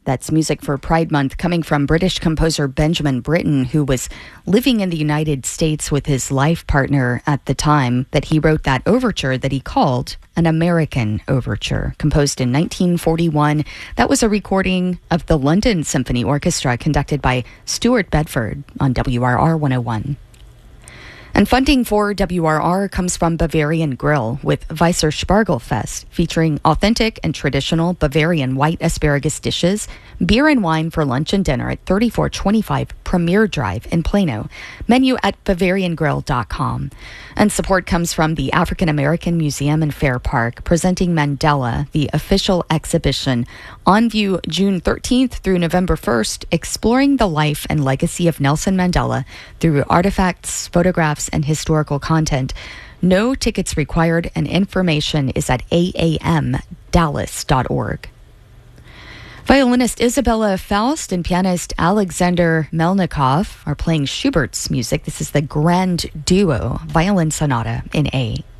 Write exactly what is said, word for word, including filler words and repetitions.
That's music for Pride Month coming from British composer Benjamin Britten, who was living in the United States with his life partner at the time that he wrote that overture that he called an American Overture, composed in nineteen forty-one. That was a recording of the London Symphony Orchestra conducted by Stuart Bedford on W R R one oh one. And funding for W R R comes from Bavarian Grill with Weisser Spargelfest, featuring authentic and traditional Bavarian white asparagus dishes, beer and wine for lunch and dinner at thirty-four twenty-five Premier Drive in Plano. Menu at bavarian grill dot com. And support comes from the African American Museum in Fair Park, presenting Mandela, the official exhibition, on view June thirteenth through November first, exploring the life and legacy of Nelson Mandela through artifacts, photographs, and historical content. No tickets required, and information is at a a m dallas dot org. Violinist Isabella Faust and pianist Alexander Melnikov are playing Schubert's music. This is the Grand Duo Violin Sonata in A.